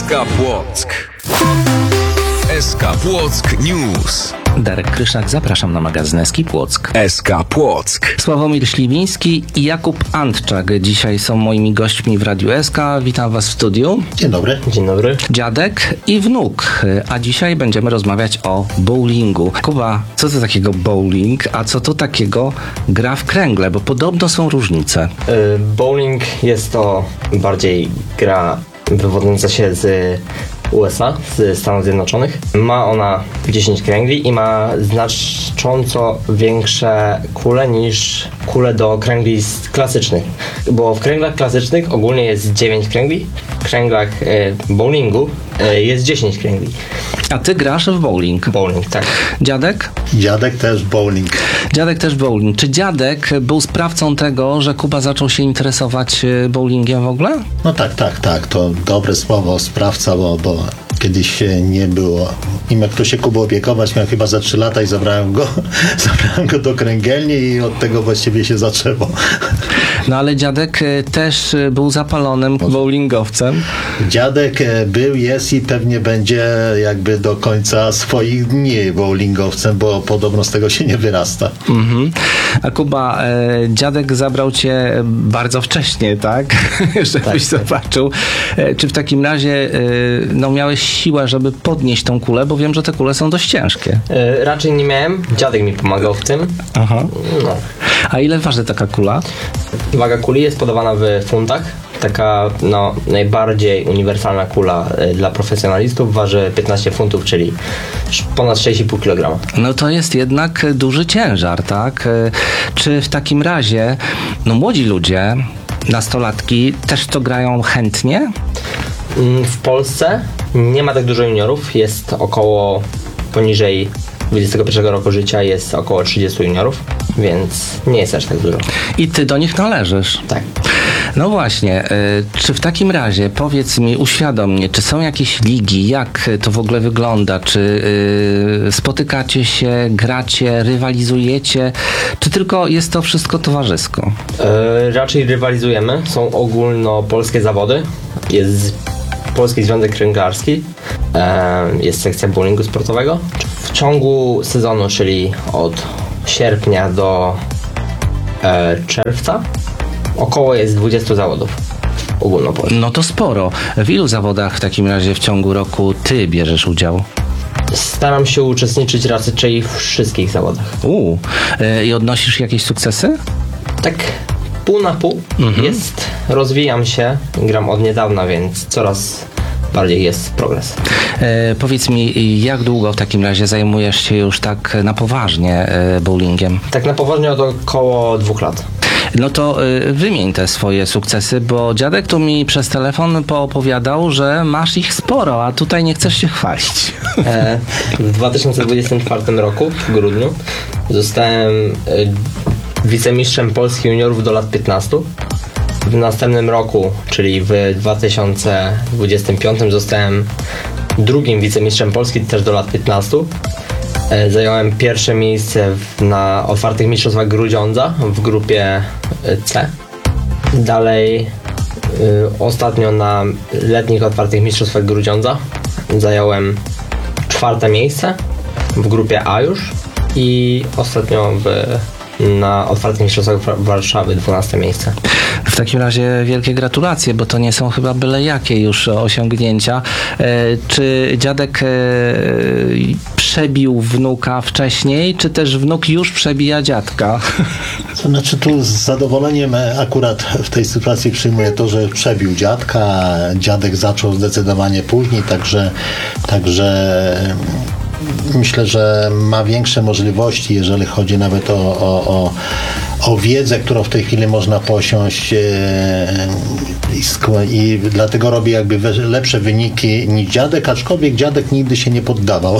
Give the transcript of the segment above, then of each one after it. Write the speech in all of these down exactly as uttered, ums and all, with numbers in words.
K Płock. S K Płock News. Darek Kryszak, zapraszam na magazyn S K Płock. S K Płock. Sławomir Śliwiński i Jakub Antczak dzisiaj są moimi gośćmi w Radiu S K. Witam was w studiu. Dzień dobry. Dzień dobry. Dziadek i wnuk. A dzisiaj będziemy rozmawiać o bowlingu. Kuba, co to takiego bowling, a co to takiego gra w kręgle? Bo podobno są różnice. Y, bowling jest to bardziej gra wywodząca się z U S A, z Stanów Zjednoczonych. Ma ona dziesięć kręgli i ma znacząco większe kule niż kule do kręgli klasycznych. Bo w kręglach klasycznych ogólnie jest dziewięć kręgli, w kręglach y, bowlingu y, jest dziesięć kręgli. A ty grasz w bowling. Bowling, tak. Dziadek? Dziadek też bowling. Dziadek też bowling. Czy dziadek był sprawcą tego, że Kuba zaczął się interesować bowlingiem w ogóle? No tak, tak, tak. To dobre słowo, sprawca, bo, bo kiedyś nie było. Nim jak to się Kubą opiekować, miał chyba za trzy lata i zabrałem go, zabrałem go do kręgielni i od tego właściwie się zaczęło. No ale dziadek też był zapalonym bowlingowcem. Dziadek był, jest i pewnie będzie jakby do końca swoich dni bowlingowcem, bo podobno z tego się nie wyrasta. Mhm. A Kuba, e, dziadek zabrał cię bardzo wcześnie, tak? Żebyś tak, zobaczył. E, czy w takim razie e, no, miałeś siłę, żeby podnieść tą kulę, bo wiem, że te kule są dość ciężkie. Y, raczej nie miałem. Dziadek mi pomagał w tym. Aha. No. A ile waży taka kula? Waga kuli jest podawana w funtach. Taka no, najbardziej uniwersalna kula y, dla profesjonalistów waży piętnaście funtów, czyli ponad sześć i pół kilograma. No to jest jednak duży ciężar, tak? E, czy w takim razie no, młodzi ludzie, nastolatki też to grają chętnie? W Polsce nie ma tak dużo juniorów, jest około poniżej dwudziestego pierwszego roku życia jest około trzydziestu juniorów, więc nie jest aż tak dużo. I ty do nich należysz. Tak. No właśnie, y, czy w takim razie, powiedz mi, uświadom mnie, czy są jakieś ligi, jak to w ogóle wygląda, czy y, spotykacie się, gracie, rywalizujecie, czy tylko jest to wszystko towarzysko? E, raczej rywalizujemy, są ogólnopolskie zawody, jest Polski Związek Kręglarski, e, jest sekcja bowlingu sportowego. W ciągu sezonu, czyli od sierpnia do e, czerwca, około jest dwudziestu zawodów ogólnopolskich. No to sporo. W ilu zawodach w takim razie w ciągu roku ty bierzesz udział? Staram się uczestniczyć raczej w wszystkich zawodach. Uuu, y, i odnosisz jakieś sukcesy? Tak pół na pół Mhm. jest, rozwijam się, gram od niedawna, więc coraz bardziej jest progres. E, powiedz mi, jak długo w takim razie zajmujesz się już tak na poważnie e, bowlingiem? Tak na poważnie od około dwóch lat. No to y, wymień te swoje sukcesy, bo dziadek tu mi przez telefon poopowiadał, że masz ich sporo, a tutaj nie chcesz się chwalić. E, w dwa tysiące dwudziestym czwartym roku, w grudniu, zostałem e, wicemistrzem Polski juniorów do lat piętnastu. W następnym roku, czyli w dwa tysiące dwudziestym piątym, zostałem drugim wicemistrzem Polski też do lat piętnastu. E, zająłem pierwsze miejsce w, na otwartych mistrzostwach Grudziądza w grupie e, C. Dalej e, ostatnio na letnich otwartych mistrzostwach Grudziądza zająłem czwarte miejsce w grupie A już i ostatnio w, na otwartych mistrzostwach Warszawy dwunaste miejsce. W takim razie wielkie gratulacje, bo to nie są chyba byle jakie już osiągnięcia. E, czy dziadek e, przebił wnuka wcześniej, czy też wnuk już przebija dziadka? To znaczy tu z zadowoleniem akurat w tej sytuacji przyjmuję to, że przebił dziadka, a dziadek zaczął zdecydowanie później, także, także myślę, że ma większe możliwości, jeżeli chodzi nawet o, o, o, o wiedzę, którą w tej chwili można posiąść e, i, i dlatego robi jakby lepsze wyniki niż dziadek, aczkolwiek dziadek nigdy się nie poddawał.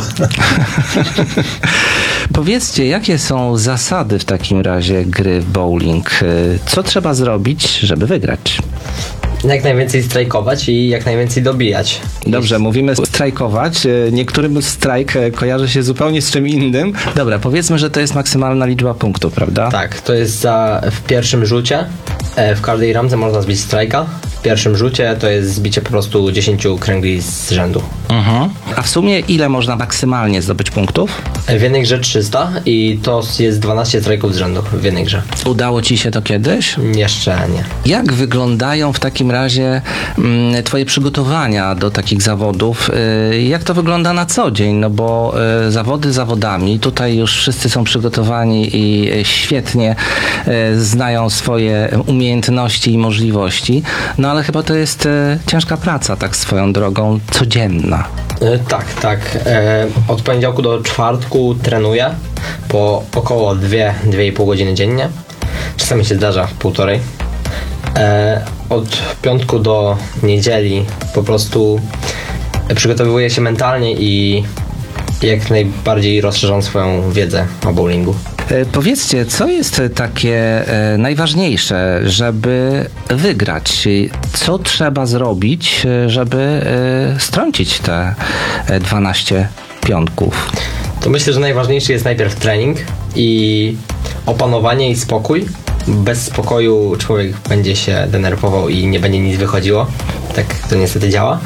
Powiedzcie, jakie są zasady w takim razie gry w bowling? Co trzeba zrobić, żeby wygrać? Jak najwięcej strajkować i jak najwięcej dobijać. Dobrze, mówimy strajkować. Niektórym strajk kojarzy się zupełnie z czym innym. Dobra, powiedzmy, że to jest maksymalna liczba punktów, prawda? Tak, to jest za w pierwszym rzucie. W każdej ramce można zbić strajka. W pierwszym rzucie to jest zbicie po prostu dziesięć kręgli z rzędu. Mhm. A w sumie ile można maksymalnie zdobyć punktów? W jednej grze trzysta i to jest dwanaście strajków z rzędu w jednej grze. Udało ci się to kiedyś? Jeszcze nie. Jak wyglądają w takim razie mm, twoje przygotowania do takich zawodów? Y, jak to wygląda na co dzień? No bo y, zawody zawodami, tutaj już wszyscy są przygotowani i y, świetnie y, znają swoje umiejętności i możliwości, no ale chyba to jest y, ciężka praca, tak swoją drogą, codzienna. E, tak, tak. E, od poniedziałku do czwartku trenuję po około dwie do dwóch i pół godziny dziennie. Czasami się zdarza półtorej. E, od piątku do niedzieli po prostu przygotowuję się mentalnie i jak najbardziej rozszerzam swoją wiedzę o bowlingu. E, Powiedzcie, co jest takie e, najważniejsze, żeby wygrać? Co trzeba zrobić, e, żeby e, strącić te e, dwanaście pionków? To myślę, że najważniejszy jest najpierw trening i opanowanie i spokój. Bez spokoju człowiek będzie się denerwował i nie będzie nic wychodziło. Tak to niestety działa.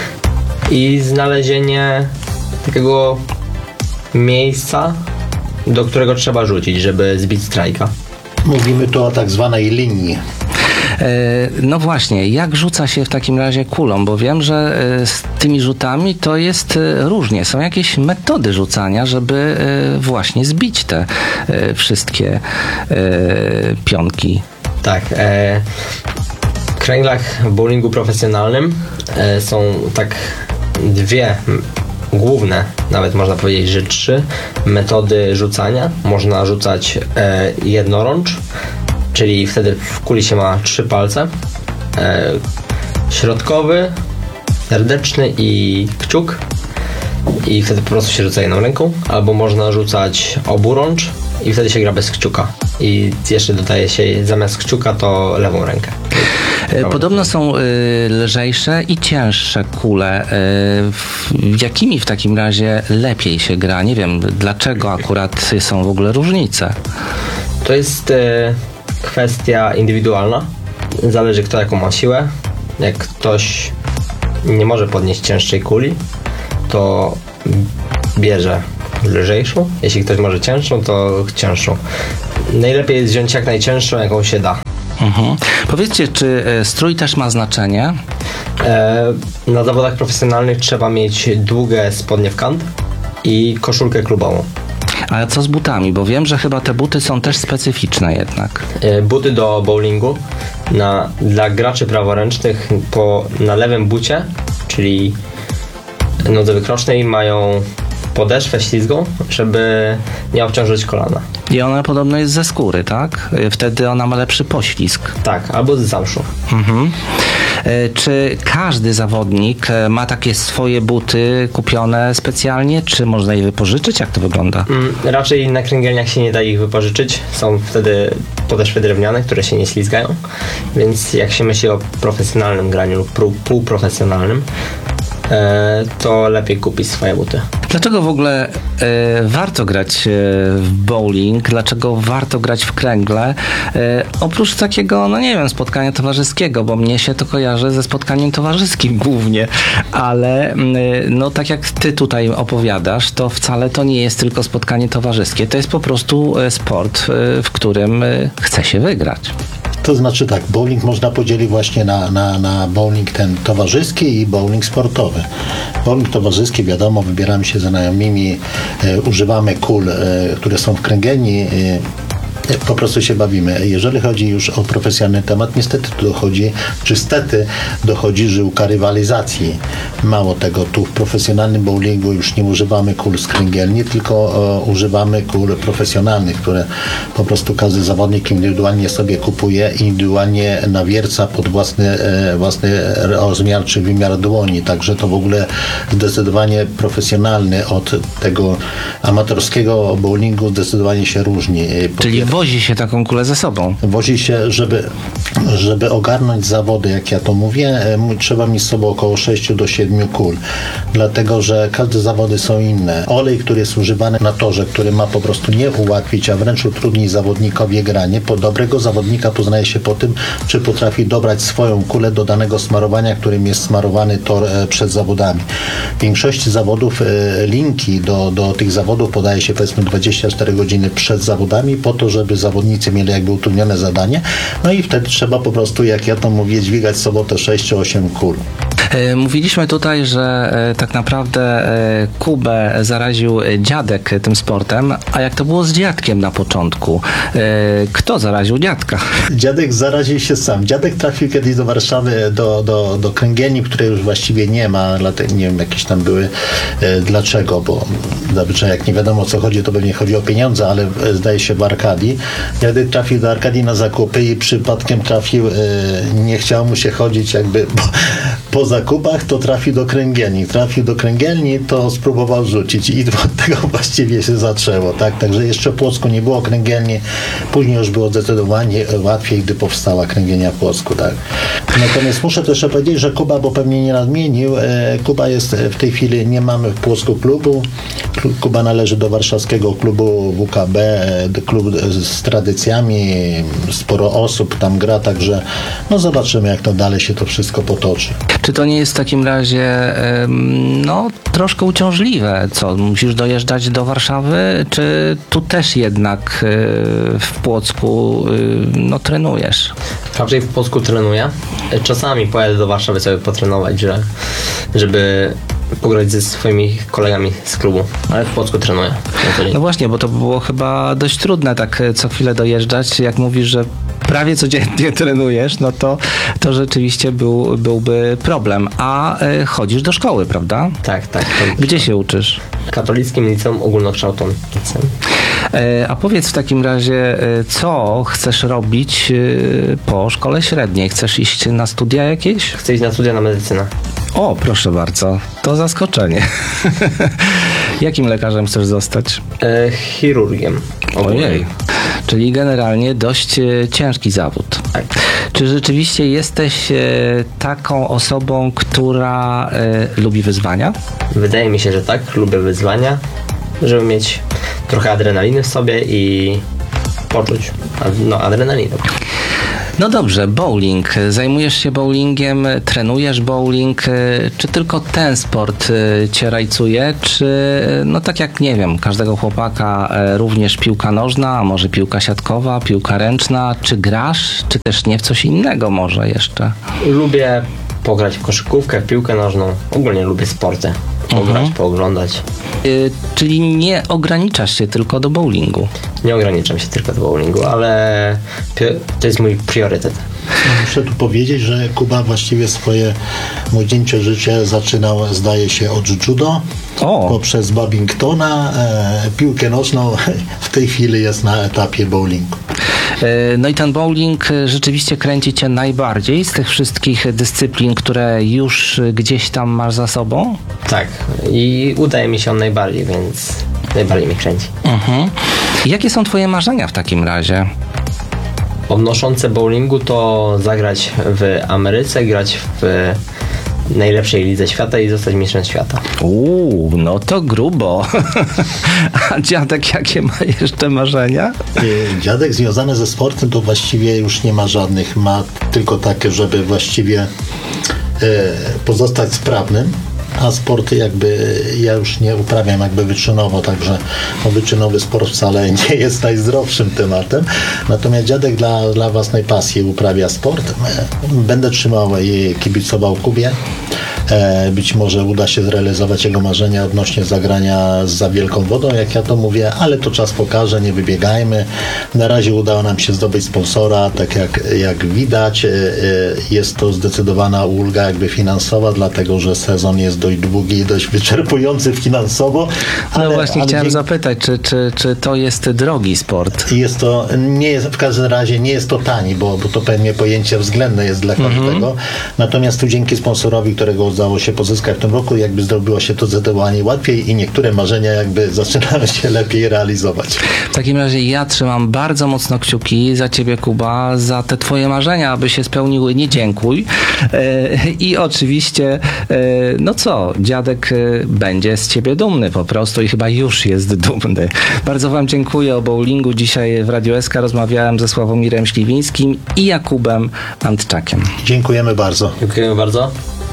I znalezienie takiego miejsca, do którego trzeba rzucić, żeby zbić strajka. Mówimy tu o tak zwanej linii. E, No właśnie, jak rzuca się w takim razie kulą? Bo wiem, że e, z tymi rzutami to jest e, różnie. Są jakieś metody rzucania, żeby e, właśnie zbić te e, wszystkie e, pionki. Tak. E, w kręglach bowlingu profesjonalnym e, są tak dwie m, główne, nawet można powiedzieć, że trzy metody rzucania. Można rzucać e, jednorącz, czyli wtedy w kuli się ma trzy palce. E, środkowy, serdeczny i kciuk. I wtedy po prostu się rzuca jedną ręką. Albo można rzucać oburącz i wtedy się gra bez kciuka. I jeszcze dodaje się zamiast kciuka to lewą rękę. E, Podobno są y, lżejsze i cięższe kule. Y, w, jakimi w takim razie lepiej się gra? Nie wiem, dlaczego akurat są w ogóle różnice. To jest e, kwestia indywidualna. Zależy kto jaką ma siłę. Jak ktoś nie może podnieść cięższej kuli, to bierze lżejszą. Jeśli ktoś może cięższą, to cięższą. Najlepiej jest wziąć jak najcięższą, jaką się da. Mhm. Powiedzcie, czy e, strój też ma znaczenie? E, na zawodach profesjonalnych trzeba mieć długie spodnie w kant i koszulkę klubową. Ale co z butami? Bo wiem, że chyba te buty są też specyficzne jednak. E, buty do bowlingu na, dla graczy praworęcznych po, na lewym bucie, czyli nodze wykrocznej, mają podeszwę ślizgą, żeby nie obciążyć kolana. I ona podobno jest ze skóry, tak? Wtedy ona ma lepszy poślizg. Tak, albo z zamszu. Mhm. E, Czy każdy zawodnik e, ma takie swoje buty kupione specjalnie, czy można je wypożyczyć? Jak to wygląda? Mm, raczej na kręgielniach się nie da ich wypożyczyć. Są wtedy podeszwy drewniane, które się nie ślizgają. Więc jak się myśli o profesjonalnym graniu lub pró- półprofesjonalnym, e, to lepiej kupić swoje buty. Dlaczego w ogóle e, warto grać e, w bowling? Dlaczego warto grać w kręgle? E, oprócz takiego, no nie wiem, spotkania towarzyskiego, bo mnie się to kojarzy ze spotkaniem towarzyskim głównie, ale e, no tak jak ty tutaj opowiadasz, to wcale to nie jest tylko spotkanie towarzyskie. To jest po prostu e, sport, e, w którym e, chce się wygrać. To znaczy tak, bowling można podzielić właśnie na, na, na bowling ten towarzyski i bowling sportowy. Bowling towarzyski, wiadomo, wybieramy się ze znajomymi, e, używamy kul, e, które są w kręgielni, e, po prostu się bawimy. Jeżeli chodzi już o profesjonalny temat, niestety tu dochodzi, czy stety dochodzi żyłka rywalizacji. Mało tego, tu w profesjonalnym bowlingu już nie używamy kul z kręgielni, tylko e, używamy kul profesjonalnych, które po prostu każdy zawodnik indywidualnie sobie kupuje i indywidualnie nawierca pod własny, e, własny rozmiar czy wymiar dłoni. Także to w ogóle zdecydowanie profesjonalny od tego amatorskiego bowlingu zdecydowanie się różni. Po Czyli w wozi się taką kulę ze sobą. Wozi się, żeby, żeby ogarnąć zawody, jak ja to mówię, trzeba mieć z sobą około sześć do siedmiu kul, dlatego, że każde zawody są inne. Olej, który jest używany na torze, który ma po prostu nie ułatwić, a wręcz utrudnić zawodnikowi granie. Po dobrego zawodnika poznaje się po tym, czy potrafi dobrać swoją kulę do danego smarowania, którym jest smarowany tor e, przed zawodami. W większości zawodów e, linki do, do tych zawodów podaje się powiedzmy dwadzieścia cztery godziny przed zawodami, po to, żeby zawodnicy mieli jakby utrudnione zadanie. No i wtedy trzeba po prostu, jak ja to mówię, dźwigać z sobą te sześć czy osiem kul. Mówiliśmy tutaj, że tak naprawdę Kubę zaraził dziadek tym sportem, a jak to było z dziadkiem na początku? Kto zaraził dziadka? Dziadek zaraził się sam. Dziadek trafił kiedyś do Warszawy, do, do, do kręgielni, której już właściwie nie ma, nie wiem, jakieś tam były. Dlaczego? Bo zazwyczaj jak nie wiadomo o co chodzi, to pewnie chodzi o pieniądze, ale zdaje się w Arkadii. Dziadek trafił do Arkadii na zakupy i przypadkiem trafił, nie chciało mu się chodzić jakby po, po zakupach, to trafił do kręgielni. Trafił do kręgielni, to spróbował rzucić i od tego właściwie się zaczęło. Tak? Także jeszcze w Płocku nie było kręgielni, później już było zdecydowanie łatwiej, gdy powstała kręgielnia w Płocku. Tak? Natomiast muszę też jeszcze powiedzieć, że Kuba, bo pewnie nie nadmienił, e, Kuba jest w tej chwili, nie mamy w Płocku klubu. Kuba należy do warszawskiego klubu W K B, e, klub z tradycjami, sporo osób tam gra, także no zobaczymy, jak to dalej się to wszystko potoczy. Czy to nie jest w takim razie no troszkę uciążliwe? Co, musisz dojeżdżać do Warszawy, czy tu też jednak w Płocku no trenujesz? Raczej w Płocku trenuję. Czasami pojadę do Warszawy sobie potrenować, że, żeby pograć ze swoimi kolegami z klubu, ale w Płocku trenuję. No właśnie, bo to było chyba dość trudne tak co chwilę dojeżdżać. Jak mówisz, że prawie codziennie trenujesz, no to, to rzeczywiście był, byłby problem. A y, chodzisz do szkoły, prawda? Tak, tak. Gdzie się uczysz? Katolickim Liceum Ogólnokształcącym. Y, a powiedz w takim razie, y, co chcesz robić y, po szkole średniej? Chcesz iść na studia jakieś? Chcę iść na studia na medycynę. O, proszę bardzo, to zaskoczenie. Jakim lekarzem chcesz zostać? E, chirurgiem. Ojej, czyli generalnie dość e, ciężki zawód. Tak. Czy rzeczywiście jesteś e, taką osobą, która e, lubi wyzwania? Wydaje mi się, że tak. Lubię wyzwania, żeby mieć trochę adrenaliny w sobie i poczuć no, adrenalinę. No dobrze, bowling. Zajmujesz się bowlingiem, trenujesz bowling. Czy tylko ten sport cię rajcuje, czy no tak jak, nie wiem, każdego chłopaka również piłka nożna, a może piłka siatkowa, piłka ręczna, czy grasz, czy też nie w coś innego może jeszcze? Lubię pograć w koszykówkę, w piłkę nożną. Ogólnie lubię sporty. Pograć, mhm. pooglądać. Y, czyli nie ograniczasz się tylko do bowlingu? Nie ograniczam się tylko do bowlingu, ale to jest mój priorytet. Muszę tu powiedzieć, że Kuba właściwie swoje młodzieńcze życie zaczynał, zdaje się, od judo, o. poprzez badmintona, e, piłkę nożną, w tej chwili jest na etapie bowlingu. No i ten bowling rzeczywiście kręci cię najbardziej z tych wszystkich dyscyplin, które już gdzieś tam masz za sobą? Tak, i udaje mi się on najbardziej, więc najbardziej mnie kręci. Mhm. Jakie są twoje marzenia w takim razie? Odnoszące bowlingu to zagrać w Ameryce, grać w najlepszej lidze świata i zostać mistrzem świata. Uuu, no to grubo. A dziadek jakie ma jeszcze marzenia? Dziadek związany ze sportem to właściwie już nie ma żadnych. Ma tylko takie, żeby właściwie e, pozostać sprawnym. A sporty jakby ja już nie uprawiam jakby wyczynowo, także no, wyczynowy sport wcale nie jest najzdrowszym tematem. Natomiast dziadek dla, dla własnej pasji uprawia sport. Będę trzymał i kibicował Kubie. E, być może uda się zrealizować jego marzenia odnośnie zagrania za Wielką Wodą, jak ja to mówię, ale to czas pokaże, nie wybiegajmy. Na razie udało nam się zdobyć sponsora, tak jak, jak widać. E, jest to zdecydowana ulga jakby finansowa, dlatego że sezon jest dość długi i dość wyczerpujący finansowo. Ale, no właśnie ale chciałem dzięki... zapytać, czy, czy, czy to jest drogi sport? Jest to, nie jest, w każdym razie nie jest to tani, bo, bo to pewnie pojęcie względne jest dla każdego. Mm-hmm. Natomiast tu dzięki sponsorowi, którego udało się pozyskać w tym roku, jakby zrobiło się to zdecydowanie łatwiej i niektóre marzenia jakby zaczynają się lepiej realizować. W takim razie ja trzymam bardzo mocno kciuki za ciebie, Kuba, za te twoje marzenia, aby się spełniły. Nie dziękuj. E, I oczywiście, e, no co, dziadek e, będzie z ciebie dumny po prostu i chyba już jest dumny. Bardzo wam dziękuję o bowlingu. Dzisiaj w Radiu S K rozmawiałem ze Sławomirem Śliwińskim i Jakubem Antczakiem. Dziękujemy bardzo. Dziękujemy bardzo.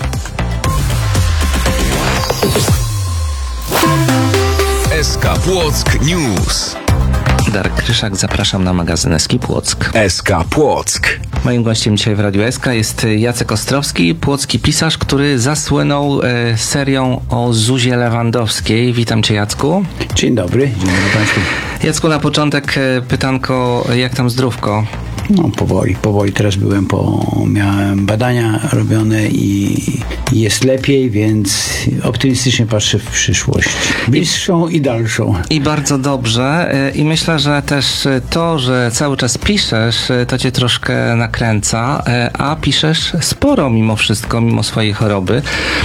S K Płock News. Darek Kryszak, zapraszam na magazyn S K Płock. S K Płock. Moim gościem dzisiaj w Radiu S K jest Jacek Ostrowski, płocki pisarz, który zasłynął e, serią o Zuzie Lewandowskiej. Witam cię, Jacku. Dzień dobry, dzień dobry Państwu. Jacku, na początek e, pytanko, jak tam zdrówko? No powoli, powoli. Teraz byłem po, miałem badania robione i jest lepiej, więc optymistycznie patrzę w przyszłość. Bliższą i dalszą. I bardzo dobrze. E, I myślę, że też e, to, że cały czas piszesz, e, to cię troszkę nakręca, e, a piszesz sporo mimo wszystko, mimo swojej choroby.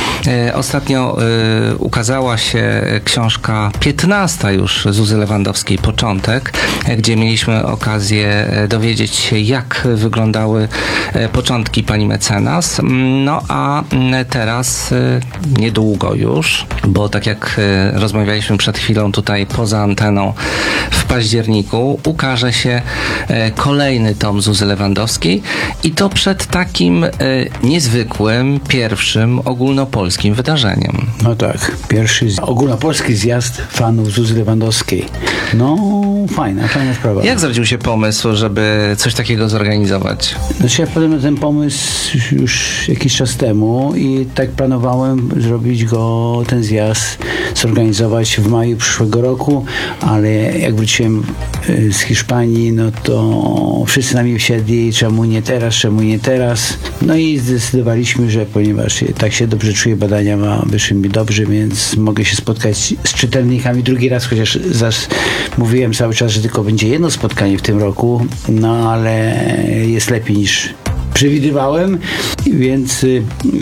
E, Ostatnio e, ukazała się książka piętnasta już Zuzy Lewandowskiej, Początek, e, gdzie mieliśmy okazję e, dowiedzieć się, jak wyglądały e, początki pani mecenas. No a m, teraz e, niedługo już, bo tak jak e, rozmawialiśmy przed chwilą tutaj poza anteną, w październiku ukaże się e, kolejny tom Zuzy Lewandowskiej i to przed takim e, niezwykłym, pierwszym ogólnopolskim wydarzeniem. No tak, pierwszy z... ogólnopolski zjazd fanów Zuzy Lewandowskiej. No fajna, fajna sprawa. Jak zrodził się pomysł, żeby coś takiego zorganizować? Znaczy ja wpadłem na ten pomysł już jakiś czas temu i tak planowałem zrobić go, ten zjazd zorganizować w maju przyszłego roku, ale jak wróciłem z Hiszpanii, no to wszyscy na mnie wsiedli, czemu nie teraz, czemu nie teraz. No i zdecydowaliśmy, że ponieważ tak się dobrze czuję, badania ma, wyszły mi dobrze, więc mogę się spotkać z czytelnikami drugi raz, chociaż zaś mówiłem cały czas, że tylko będzie jedno spotkanie w tym roku, no ale jest lepiej niż przewidywałem, więc y,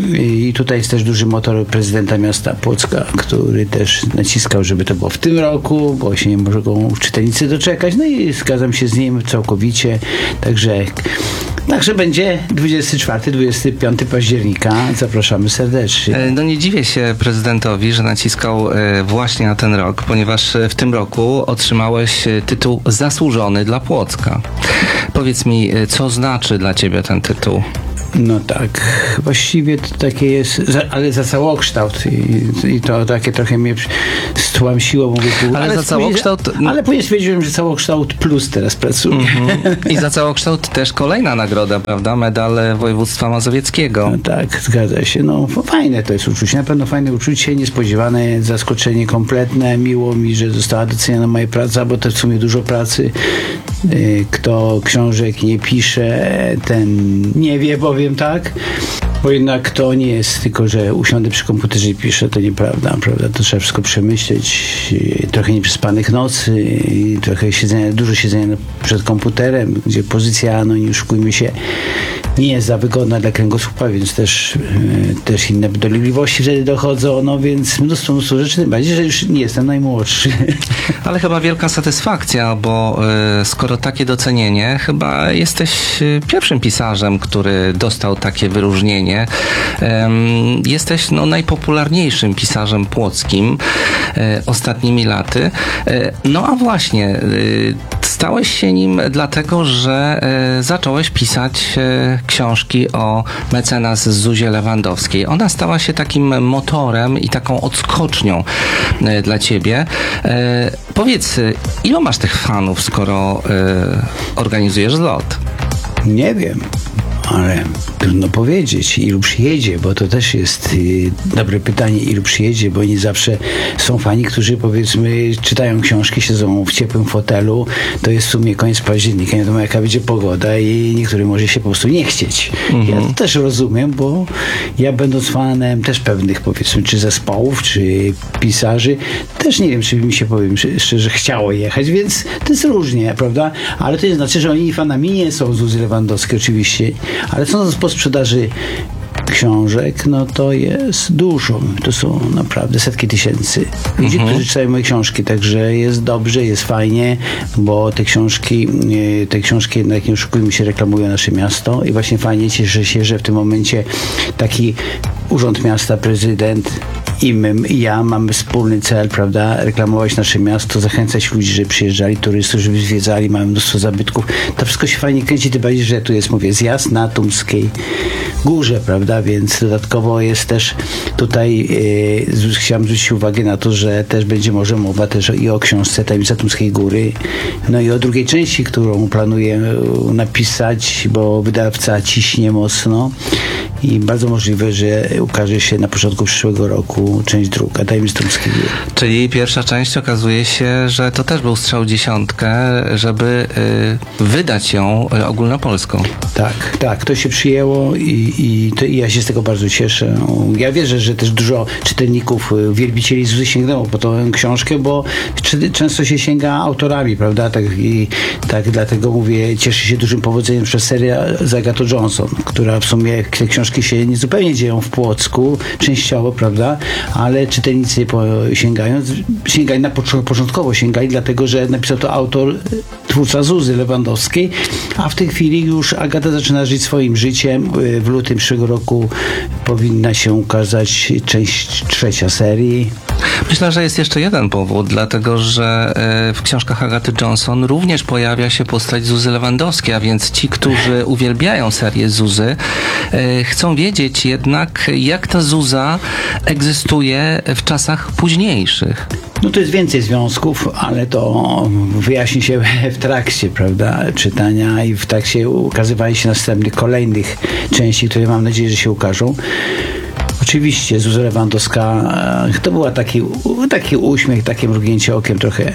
i tutaj jest też duży motor prezydenta miasta Płocka, który też naciskał, żeby to było w tym roku, bo się nie mogą czytelnicy doczekać, no i zgadzam się z nim całkowicie, także Także będzie dwudziestego czwartego do dwudziestego piątego października. Zapraszamy serdecznie. No nie dziwię się prezydentowi, że naciskał właśnie na ten rok, ponieważ w tym roku otrzymałeś tytuł zasłużony dla Płocka. Powiedz mi, co znaczy dla ciebie ten tytuł? No tak, właściwie to takie jest, za, ale za całokształt i, i to takie trochę mnie stłamsiło. Mówię, ale, ale za całokształt... Później, ale później stwierdziłem, że całokształt plus teraz pracuje. Mm-hmm. I za całokształt też kolejna nagroda, prawda? Medal województwa mazowieckiego. No tak, zgadza się. No fajne to jest uczucie, na pewno fajne uczucie, niespodziewane, zaskoczenie kompletne. Miło mi, że została doceniona moja praca, bo to w sumie dużo pracy. Kto książek nie pisze, ten nie wie, powiem tak, bo jednak to nie jest tylko, że usiądę przy komputerze i piszę, to nieprawda, prawda? To trzeba wszystko przemyśleć, trochę nieprzespanych nocy, i trochę siedzenia, dużo siedzenia przed komputerem, gdzie pozycja, no nie oszukujmy się, nie jest za wygodna dla kręgosłupa, więc też, też inne dolegliwości wtedy dochodzą, no więc mnóstwo, mnóstwo rzeczy, tym bardziej, że już nie jestem najmłodszy. Ale chyba wielka satysfakcja, bo y, skoro takie docenienie, chyba jesteś y, pierwszym pisarzem, który dostał takie wyróżnienie. Ym, jesteś no, najpopularniejszym pisarzem płockim y, ostatnimi laty. Y, no a właśnie, y, stałeś się nim dlatego, że y, zacząłeś pisać y, książki o mecenas Zuzie Lewandowskiej. Ona stała się takim motorem i taką odskocznią y, dla ciebie. Y, powiedz, ilu masz tych fanów, skoro y, organizujesz zlot? Nie wiem, ale trudno powiedzieć, ilu przyjedzie, bo to też jest y, dobre pytanie, ilu przyjedzie, bo nie zawsze są fani, którzy powiedzmy czytają książki, siedzą w ciepłym fotelu, to jest w sumie koniec października, nie wiadomo jaka będzie pogoda i niektórym może się po prostu nie chcieć. Mhm. Ja to też rozumiem, bo ja będąc fanem też pewnych powiedzmy, czy zespołów, czy pisarzy, też nie wiem, czy mi się, powiem szczerze, chciało jechać, więc to jest różnie, prawda? Ale to nie znaczy, że oni fanami nie są Zuzy Lewandowskiej oczywiście, ale co po sprzedaży książek, no to jest dużo. To są naprawdę setki tysięcy ludzi, Mhm. którzy czytają moje książki, także jest dobrze, jest fajnie, bo te książki, e, te książki jednak, nie oszukujmy się, reklamują nasze miasto i właśnie fajnie, cieszę się, że w tym momencie taki Urząd Miasta, prezydent i my, i ja mamy wspólny cel, prawda, reklamować nasze miasto, zachęcać ludzi, żeby przyjeżdżali, turystów, żeby zwiedzali, mamy mnóstwo zabytków. To wszystko się fajnie kręci, tym bardziej, że tu jest, mówię, zjazd na Tumskiej Górze, prawda, więc dodatkowo jest też tutaj, e, chciałem zwrócić uwagę na to, że też będzie może mowa też i o książce Tajemnica Tumskiej Góry, no i o drugiej części, którą planuję napisać, bo wydawca ciśnie mocno i bardzo możliwe, że ukaże się na początku przyszłego roku część druga, Tajemnica Tumskiej Góry. Czyli pierwsza część okazuje się, że to też był strzał w dziesiątkę, żeby y, wydać ją y, ogólnopolską. Tak, tak, to się przyjęło i, i, to, i ja się z tego bardzo cieszę. Ja wierzę, że też dużo czytelników, y, wielbicieli Zuzy sięgnęło po tą książkę, bo czy, często się sięga autorami, prawda? Tak, i tak dlatego mówię, cieszę się dużym powodzeniem przez serię z Agatą Johnson, która w sumie te książki się nie zupełnie dzieją w Płocku, częściowo, prawda? Ale czytelnicy po, sięgają, sięgali na pocz- początkowo, sięgali dlatego, że napisał to autor, twórca Zuzy Lewandowskiej, a w tej chwili już Agata zaczyna żyć swoim życiem. W lutym przyszłego roku powinna się ukazać część trzecia serii. Myślę, że jest jeszcze jeden powód, dlatego że y, w książkach Agaty Johnson również pojawia się postać Zuzy Lewandowskiej, a więc ci, którzy uwielbiają serię Zuzy, y, chcą wiedzieć jednak, jak ta Zuza egzystuje w czasach późniejszych. No to jest więcej związków, ale to wyjaśni się w trakcie, prawda, czytania i w trakcie ukazywania się następnych, kolejnych części, które mam nadzieję, że się ukażą. Oczywiście Zuza Lewandowska e, to była taki, taki uśmiech, takie mrugnięcie okiem trochę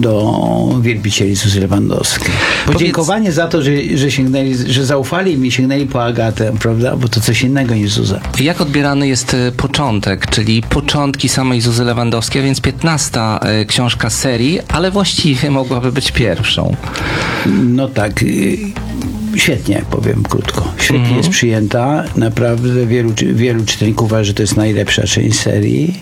do wielbicieli Zuzy Lewandowskiej. Podziękowanie Powiedz... za to, że, że sięgnęli, że zaufali mi, sięgnęli po Agatę, prawda, bo to coś innego niż Zuza. Jak odbierany jest początek, czyli początki samej Zuzy Lewandowskiej, a więc piętnasta y, książka serii, ale właściwie mogłaby być pierwszą. No tak. Y- Świetnie, powiem krótko. Świetnie mm. jest przyjęta. Naprawdę wielu, wielu czytelników uważa, że to jest najlepsza część serii.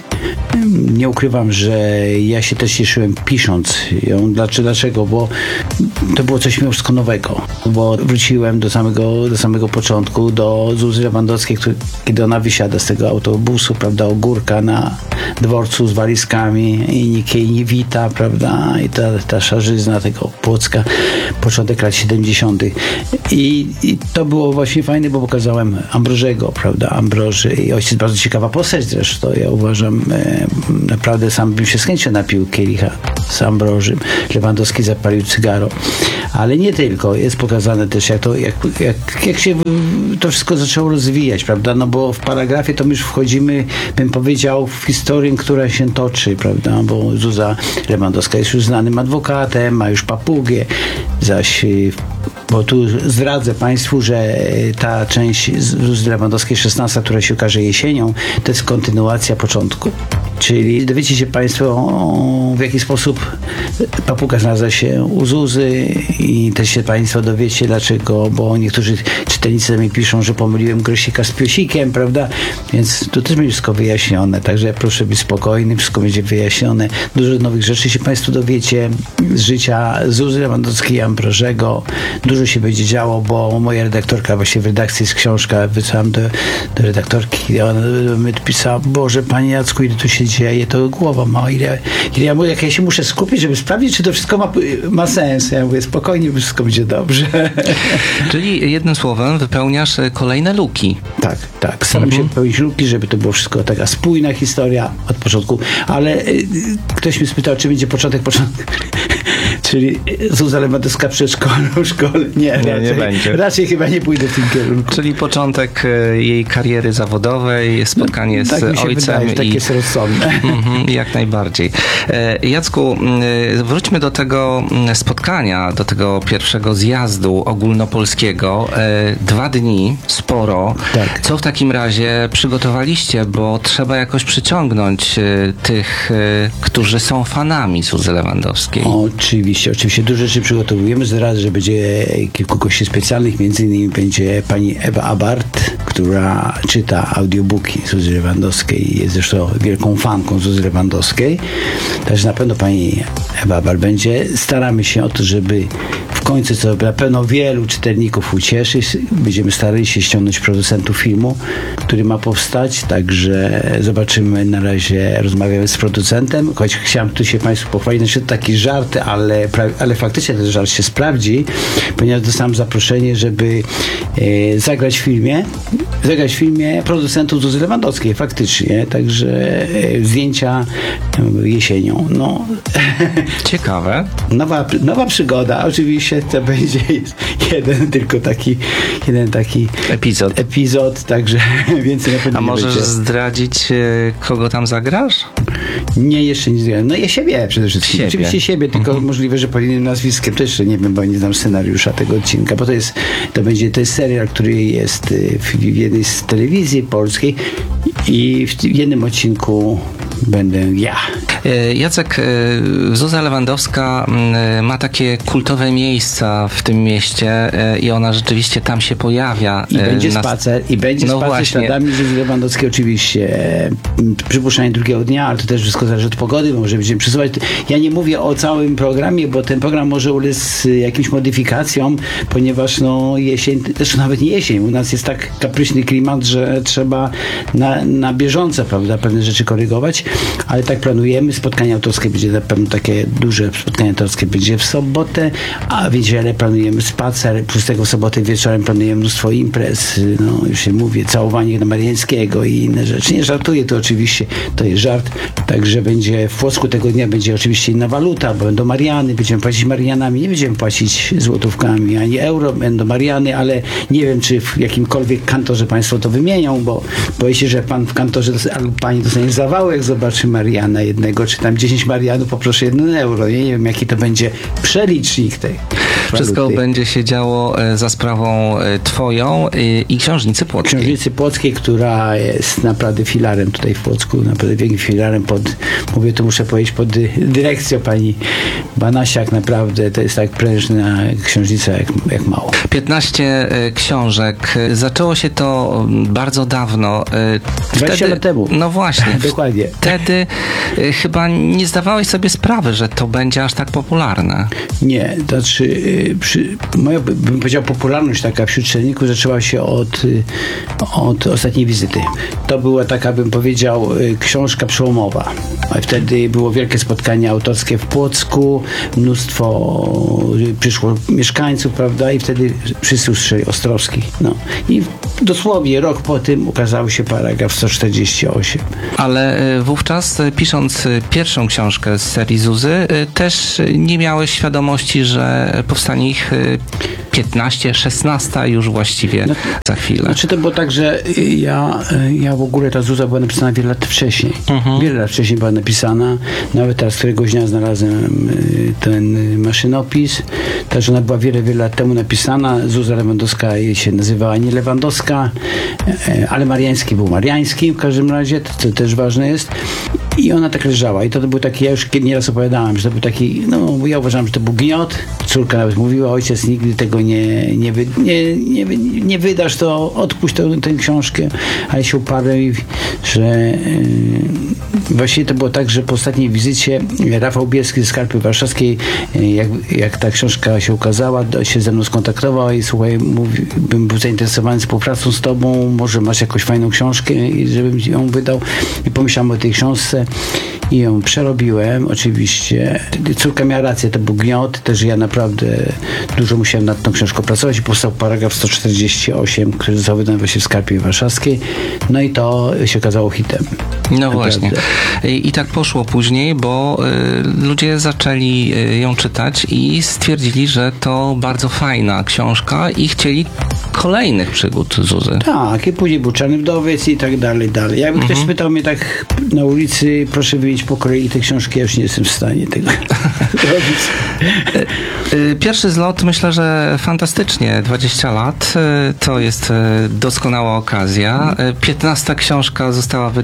Nie ukrywam, że ja się też cieszyłem pisząc ją. Dlaczego? Bo to było coś wszystko nowego. Bo wróciłem do samego, do samego początku, do Zuzy Lewandowskiej, który, kiedy ona wysiada z tego autobusu, prawda, ogórka na dworcu z walizkami i nikt jej nie wita, prawda, i ta, ta szarzyzna tego Płocka, początek lat siedemdziesiątych. I, I to było właśnie fajne, bo pokazałem Ambrożego, prawda, Ambroży i ojciec bardzo ciekawa postać zresztą. Ja uważam, e, naprawdę sam bym się z chęcią napił kielicha z Ambrożym. Lewandowski zapalił cygaro. Ale nie tylko. Jest pokazane też, jak, to, jak, jak, jak się to wszystko zaczęło rozwijać, prawda, no bo w paragrafie to my już wchodzimy, bym powiedział, w historię, która się toczy, prawda, bo Zuza Lewandowska jest już znanym adwokatem, ma już papugę, zaś bo tu zdradzę Państwu, że ta część Zuzy Lewandowskiej szesnasta, która się ukaże jesienią, to jest kontynuacja początku. Czyli dowiecie się Państwo, w jaki sposób papuga znalazła się u Zuzy i też się Państwo dowiecie dlaczego, bo niektórzy czytelnicy mi piszą, że pomyliłem grosika z piosikiem, prawda? Więc tu też będzie wszystko wyjaśnione, także proszę być spokojny, wszystko będzie wyjaśnione. Dużo nowych rzeczy się Państwo dowiecie z życia Zuzy Lewandowskiej i Ambrożego. Dużo się będzie działo, bo moja redaktorka, właśnie w redakcji jest książka, wysłałam do, do redaktorki, ona mi pisała, Boże, Panie Jacku, ile tu się dzieje, to głowa ma, ile, ile ja, jak ja się muszę skupić, żeby sprawdzić, czy to wszystko ma, ma sens. Ja mówię, spokojnie, wszystko będzie dobrze. Czyli jednym słowem wypełniasz kolejne luki. Tak, tak. Staram mhm. się wypełnić luki, żeby to było wszystko taka spójna historia od początku, ale y, ktoś mnie spytał, czy będzie początek, początek. Czyli Zuza Lewandowska przedszkolu, szkole. Nie, nie, raczej, nie będzie. Raczej chyba nie pójdę w tym kierunku. Czyli początek jej kariery zawodowej, spotkanie no, z tak mi się ojcem. Wydaje, i tak jest rozsądne. Mm-hmm, jak najbardziej. Jacku, wróćmy do tego spotkania, do tego pierwszego zjazdu ogólnopolskiego. Dwa dni, sporo. Tak. Co w takim razie przygotowaliście, bo trzeba jakoś przyciągnąć tych, którzy są fanami Zuzy Lewandowskiej. Oczywiście. oczywiście, oczywiście dużo rzeczy przygotowujemy. Zaraz, że będzie kilku gości specjalnych, między innymi będzie pani Ewa Abart, która czyta audiobooki Zuzy Lewandowskiej i jest zresztą wielką fanką Zuzy Lewandowskiej. Także na pewno pani Ewa Abart będzie. Staramy się o to, żeby w końcu, co na pewno wielu czytelników ucieszy, będziemy starali się ściągnąć producentów filmu, który ma powstać, także zobaczymy. Na razie rozmawiamy z producentem, choć chciałem tu się Państwu pochwalić, znaczy taki żart, ale, ale faktycznie ten żart się sprawdzi, ponieważ dostałem zaproszenie, żeby e, zagrać w filmie, zagrać w filmie producentów Zuzy Lewandowskiej, faktycznie, także e, zdjęcia e, jesienią. No. Ciekawe. Nowa, nowa przygoda, oczywiście to będzie jeden tylko taki jeden taki Epizod. epizod, także więcej na pewno A nie możesz będzie. zdradzić, e, kogo tam zagrasz? Nie, jeszcze nie zgrałem. No ja siebie przede wszystkim. Siebie. Oczywiście siebie, tylko Mhm. możliwe, że pod innym nazwiskiem. To jeszcze nie wiem, bo nie znam scenariusza tego odcinka, bo to jest, to będzie, to jest serial, który jest w, w jednej z telewizji polskiej i w jednym odcinku będę ja. E, Jacek, e, Zuza Lewandowska m, ma takie kultowe miejsca w tym mieście e, i ona rzeczywiście tam się pojawia. I e, będzie na- spacer, i będzie No spacer właśnie. śladami Zuzy Lewandowskiej oczywiście. E, Przypuszczenie drugiego dnia, ale to też wszystko zależy od pogody, bo może będziemy przesuwać. Ja nie mówię o całym programie, bo ten program może ulec jakimś modyfikacjom, ponieważ no jesień, zresztą nawet nie jesień, u nas jest tak kapryśny klimat, że trzeba na, na bieżąco, prawda, pewne rzeczy korygować, ale tak planujemy. Spotkanie autorskie będzie na pewno takie duże, spotkanie autorskie będzie w sobotę, a w niedzielę planujemy spacer, plus tego w sobotę wieczorem planujemy mnóstwo imprez, no już się mówię, całowanie Mariańskiego i inne rzeczy. Nie żartuję, to oczywiście, to jest żart, także będzie w Płocku tego dnia będzie oczywiście inna waluta, bo będą Mariany, będziemy płacić Marianami, nie będziemy płacić złotówkami ani euro, będą Mariany, ale nie wiem, czy w jakimkolwiek kantorze Państwo to wymienią, bo boję się, że Pan w kantorze albo Pani dostanie zawału, jak zobaczy Mariana jednego, czy tam dziesięć Marianów, poproszę jeden euro. Ja nie wiem, jaki to będzie przelicznik tej Wszystko waluty. będzie się działo e, za sprawą e, Twoją e, i Książnicy Płockiej. Książnicy Płockiej, która jest naprawdę filarem tutaj w Płocku, naprawdę wielkim filarem pod, mówię to muszę powiedzieć, pod dy, dyrekcją pani Banasiak, naprawdę to jest tak prężna książnica jak, jak mało. piętnaście e, książek. Zaczęło się to m, bardzo dawno. E, dwadzieścia lat temu. No właśnie. Dokładnie. Wtedy e, chyba nie zdawałeś sobie sprawy, że to będzie aż tak popularne. Nie, to znaczy y, przy, moja, bym powiedział, popularność taka wśród czytelników zaczęła się od, y, od ostatniej wizyty. To była taka, bym powiedział, y, książka przełomowa. A wtedy było wielkie spotkanie autorskie w Płocku, mnóstwo y, przyszło mieszkańców, prawda, i wtedy wszyscy usłyszeli Ostrowski. No. I dosłownie rok po tym ukazał się paragraf sto czterdzieści osiem. Ale e, wówczas, e, pisząc e, pierwszą książkę z serii Zuzy, e, też e, nie miałeś świadomości, że powstanie ich e, piętnaście, szesnaście już właściwie No, za chwilę. Znaczy to było tak, że ja, ja w ogóle ta Zuza była napisana wiele lat wcześniej. Mhm. Wiele lat wcześniej była napisana. Nawet teraz któregoś dnia znalazłem y, ten y, maszynopis. Także ona była wiele, wiele lat temu napisana. Zuza Lewandowska się nazywała nie Lewandowska, e, ale Mariański był Mariański w każdym razie, to, to też ważne jest. I ona tak leżała. I to, to był taki, ja już nieraz opowiadałem, że to był taki, no ja uważam, że to był gniot. Córka nawet mówiła, ojciec nigdy tego nie, nie, wy, nie, nie, nie wydasz, to odpuść tę, tę książkę. Ale się uparłem, i, że yy, właściwie to było tak, że po ostatniej wizycie Rafał Bielski ze Skarpy Warszawskiej, yy, jak, jak ta książka się ukazała, do, się ze mną skontaktował i słuchaj, mówi, bym był zainteresowany współpracą z tobą, może masz jakąś fajną książkę i żebym ją wydał. I pomyślałem o tej książce i ją przerobiłem, oczywiście. Córka miała rację, to był gniot, też ja naprawdę dużo musiałem nad tą książką pracować i powstał paragraf sto czterdzieści osiem, który został wydany właśnie w Skarpie Warszawskiej. No i to się okazało hitem. No Naprawdę. właśnie. I, I tak poszło później, bo y, ludzie zaczęli y, ją czytać i stwierdzili, że to bardzo fajna książka i chcieli kolejnych przygód Zuzy. Tak, i później był Czarny Wdowiec i tak dalej, dalej. Jakby Mhm. ktoś pytał mnie tak na ulicy, proszę wymienić po kolei te książki, ja już nie jestem w stanie tego robić. Y, Pierwszy zlot, myślę, że fantastycznie. dwadzieścia lat y, to jest y, doskonała okazja. Y, piętnasta książka została wydana,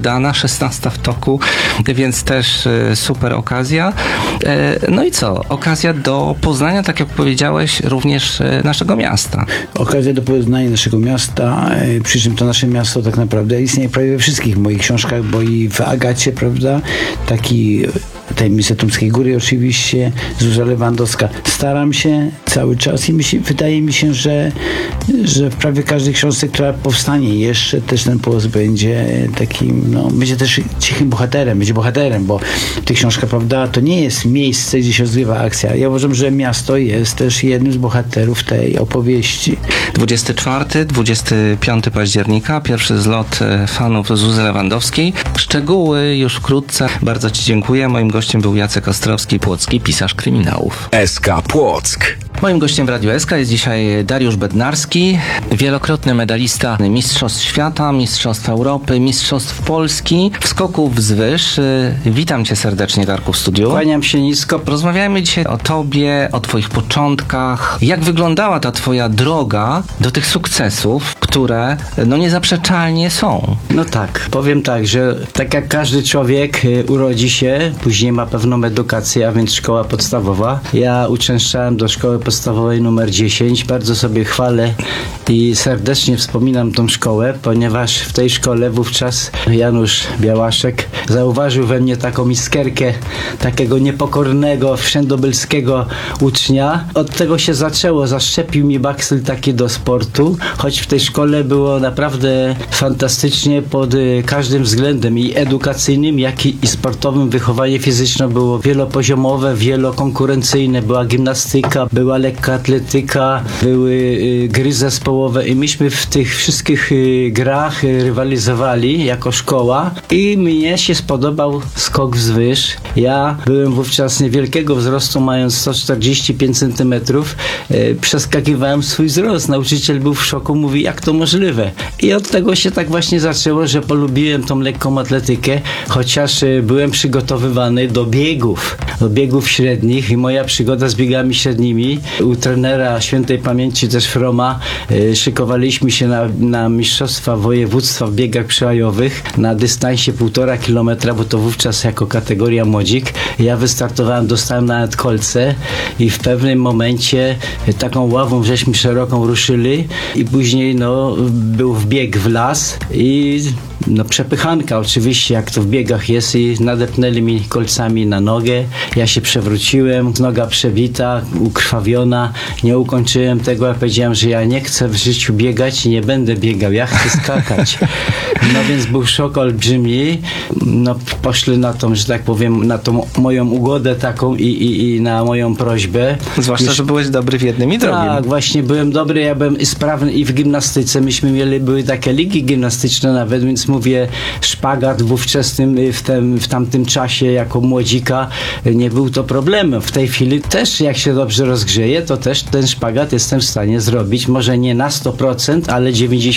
szesnasta w toku, więc też e, super okazja. E, no i co? Okazja do poznania, tak jak powiedziałeś, również e, naszego miasta. Okazja do poznania naszego miasta, e, przy czym to nasze miasto tak naprawdę istnieje prawie we wszystkich moich książkach, bo i w Agacie, prawda, taki Tajemnice Tumskiej Góry oczywiście, Zuzia Lewandowska. Staram się cały czas i myśl, wydaje mi się, że, że w prawie każdej książce, która powstanie jeszcze, też ten Płock będzie takim, no, będzie też cichym bohaterem, będzie bohaterem, bo ta książka, prawda, to nie jest miejsce, gdzie się rozgrywa akcja. Ja uważam, że miasto jest też jednym z bohaterów tej opowieści. dwudziestego czwartego do dwudziestego piątego października, pierwszy zlot e, fanów Zuzy Lewandowskiej. Szczegóły już wkrótce. Bardzo Ci dziękuję. Moim gościem był Jacek Ostrowski, płocki pisarz kryminałów. S K Płock. Moim gościem w Radiu S K jest dzisiaj Dariusz Bednarski, wielokrotny medalista Mistrzostw Świata, Mistrzostw Europy, Mistrzostw Polski w skoku wzwyż. Witam Cię serdecznie, Darku, w studiu. Kłaniam się nisko. Rozmawiamy dzisiaj o Tobie, o Twoich początkach. Jak wyglądała ta Twoja droga do tych sukcesów, które no niezaprzeczalnie są? No tak, powiem tak, że tak jak każdy człowiek y, urodzi się, później ma pewną edukację, a więc szkoła podstawowa. Ja uczęszczałem do szkoły podstawowej numer dziesięć. Bardzo sobie chwalę i serdecznie wspominam tą szkołę, ponieważ w tej szkole wówczas Janusz Białaszek zauważył we mnie taką iskierkę takiego niepokornego, wszędobylskiego ucznia. Od tego się zaczęło, zaszczepił mi bakcyl taki do sportu, choć w tej szkole było naprawdę fantastycznie pod y, każdym względem, i edukacyjnym, jak i, i sportowym. Wychowanie fizyczne było wielopoziomowe, wielokonkurencyjne, była gimnastyka, była lekka atletyka, były y, gry zespołowe i myśmy w tych wszystkich y, grach y, rywalizowali jako szkoła i mnie się spodobał skok wzwyż. Ja byłem wówczas niewielkiego wzrostu, mając sto czterdzieści pięć centymetrów. Y, przeskakiwałem swój wzrost. Nauczyciel był w szoku, mówi, jak to możliwe? I od tego się tak właśnie zaczęło, że polubiłem tą lekką atletykę, chociaż y, byłem przygotowywany do biegów, do biegów średnich i moja przygoda z biegami średnimi u trenera świętej pamięci też Froma y, szykowaliśmy się na, na mistrzostwa województwa w biegach przełajowych na dystansie półtora kilometra, bo to wówczas jako kategoria młodzik. Ja wystartowałem, dostałem nawet kolce i w pewnym momencie y, taką ławą żeśmy szeroką ruszyli i później no, był wbieg w las i no, przepychanka oczywiście, jak to w biegach jest, i nadepnęli mi kolcami na nogę. Ja się przewróciłem, noga przebita, ukrwawiona. Nie ukończyłem tego, ja powiedziałem, że ja nie chcę w życiu biegać i nie będę biegał, ja chcę skakać. No więc był szok olbrzymi. No poszli na tą, że tak powiem, na tą moją ugodę taką i, i, i na moją prośbę. Zwłaszcza, Już... że byłeś dobry w jednym i drugim. Tak, właśnie byłem dobry, ja byłem sprawny i w gimnastyce. Myśmy mieli, były takie ligi gimnastyczne nawet, więc mówię, szpagat w ówczesnym, w, tym, w tamtym czasie jako młodzika nie był to problemem. W tej chwili też, jak się dobrze rozgrzeje, to też ten szpagat jestem w stanie zrobić. Może nie na sto procent, ale dziewięćdziesiąt